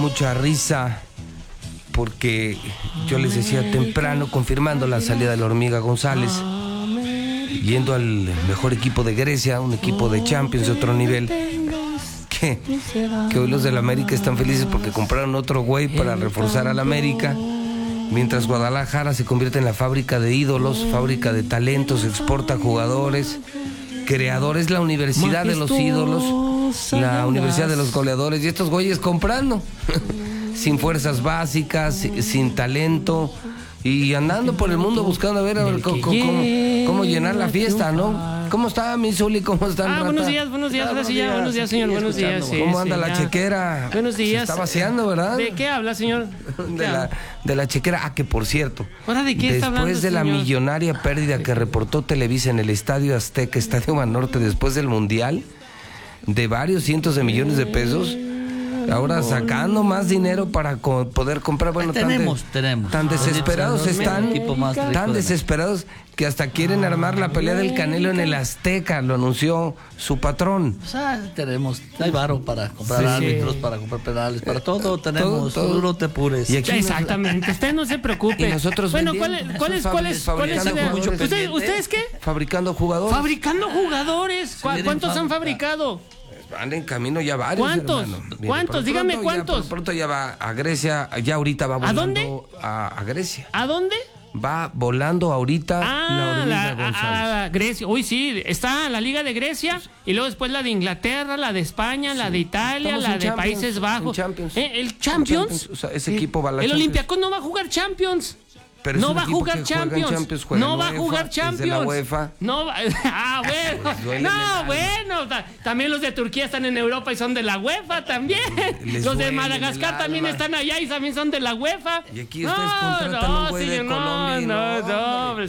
mucha risa porque yo les decía temprano, confirmando la salida de la Hormiga González, yendo al mejor equipo de Grecia, un equipo de Champions de otro nivel, que hoy los del América están felices porque compraron otro güey para reforzar al América, mientras Guadalajara se convierte en la fábrica de ídolos, fábrica de talentos, exporta jugadores, creadores, la universidad de los ídolos, la universidad de los goleadores, y estos güeyes comprando sin fuerzas básicas, sin talento, y andando por el mundo buscando a ver cómo llenar la fiesta, ¿no? ¿Cómo está, mi Zuli? ¿Cómo están, Rata? Buenos días, buenos días, señor, buenos días. Sí, ¿Cómo anda la chequera? Buenos días. Se está vaciando, ¿verdad? ¿De qué habla, señor? De la chequera. Ah, que por cierto, ¿Ahora de qué está hablando, después de la millonaria pérdida que reportó Televisa en el Estadio Azteca, Estadio Banorte, después del Mundial, de varios cientos de millones de pesos, ahora sacando más dinero para poder comprar. Bueno, tenemos. Tan desesperados están, tan desesperados que hasta quieren armar la pelea del Canelo en el Azteca, lo anunció su patrón. O sea, hay varo para comprar árbitros, para comprar penales, para todo tenemos, todo. no te apures. Y aquí exactamente, usted no se preocupe. Y nosotros bueno, ¿cuál es su idea? ¿Ustedes qué? Fabricando jugadores. Fabricando jugadores. ¿Cuántos han fabricado? Van en camino ya varios. ¿Cuántos? ¿Cuántos? Dígame cuántos. Por pronto ya va a Grecia, ya ahorita va volando. ¿A dónde? A Grecia. ¿A dónde? Va volando ahorita la Hormiga González. A Grecia. Uy, sí, está la Liga de Grecia y luego después la de Inglaterra, la de España, la de Italia, la de Países Bajos. ¿El Champions? O sea, ese equipo va a la El Champions. Olympiacos no va a jugar Champions. Pero no va a jugar Champions. No va a jugar Champions. No va. Bueno. Bueno. También los de Turquía están en Europa y son de la UEFA también. Los de Madagascar también están allá y también son de la UEFA. Y aquí ustedes contratan un güey de Colombia. No,